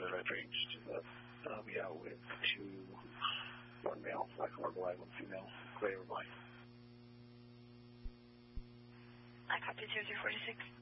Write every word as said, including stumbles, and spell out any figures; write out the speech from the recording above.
that range to the um, yeah, with two, one male, black or black, one female, gray or black. I copy zero zero four six.